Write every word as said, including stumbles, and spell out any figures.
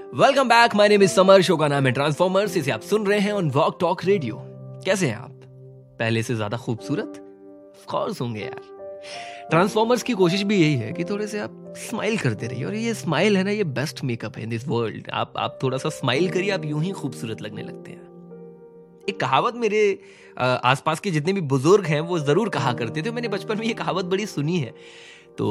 Welcome back, my name is summer. Show का नाम है ट्रांसफॉर्मर्स। इसे आप सुन रहे हैं ऑन वॉक टॉक रेडियो। कैसे हैं आप? पहले से ज्यादा खूबसूरत ऑफ कोर्स होंगे यार। ट्रांसफॉर्मर्स की कोशिश भी यही है कि थोड़े से आप स्माइल करते रहिए, और ये स्माइल है ना, ये बेस्ट मेकअप है इन दिस वर्ल्ड। आप आप थोड़ा सा स्माइल करिए, आप यूं ही खूबसूरत लगने लगते हैं। एक कहावत मेरे आसपास के जितने भी बुजुर्ग हैं वो जरूर कहा करते थे, मैंने बचपन में ये कहावत बड़ी सुनी है